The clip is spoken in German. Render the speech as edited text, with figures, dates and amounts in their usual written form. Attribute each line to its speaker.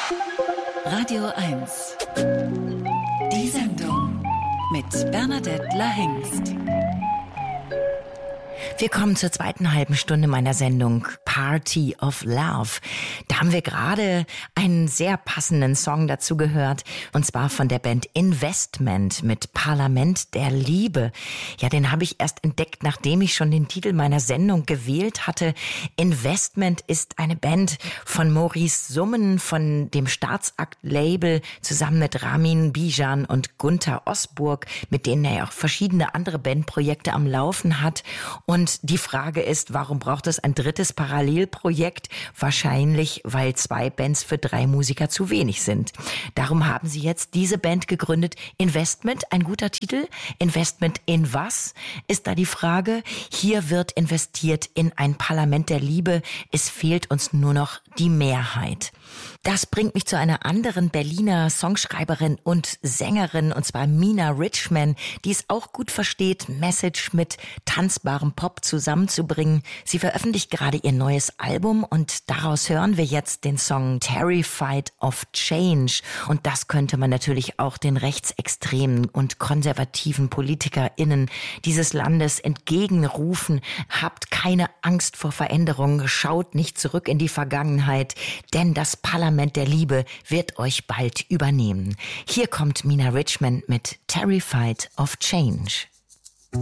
Speaker 1: Radio 1. Die Sendung mit Bernadette Lahengst.
Speaker 2: Wir kommen zur zweiten halben Stunde meiner Sendung Party of Love. Da haben wir gerade einen sehr passenden Song dazu gehört, und zwar von der Band Investment mit Parlament der Liebe. Ja, den habe ich erst entdeckt, nachdem ich schon den Titel meiner Sendung gewählt hatte. Investment ist eine Band von Maurice Summen von dem Staatsakt-Label zusammen mit Ramin Bijan und Gunther Osburg, mit denen er ja auch verschiedene andere Bandprojekte am Laufen hat. Und die Frage ist, warum braucht es ein drittes Parallelprojekt? Wahrscheinlich, weil 2 Bands für 3 Musiker zu wenig sind. Darum haben sie jetzt diese Band gegründet. Investment, ein guter Titel. Investment in was, ist da die Frage. Hier wird investiert in ein Parlament der Liebe. Es fehlt uns nur noch die Mehrheit. Das bringt mich zu einer anderen Berliner Songschreiberin und Sängerin, und zwar Mina Richman, die es auch gut versteht, Message mit tanzbarem Pop zusammenzubringen. Sie veröffentlicht gerade ihr neues Album und daraus hören wir jetzt den Song Terrified of Change. Und das könnte man natürlich auch den rechtsextremen und konservativen PolitikerInnen dieses Landes entgegenrufen. Habt keine Angst vor Veränderung, schaut nicht zurück in die Vergangenheit, denn das Parlament der Liebe wird euch bald übernehmen. Hier kommt Mina Richman mit Terrified of Change.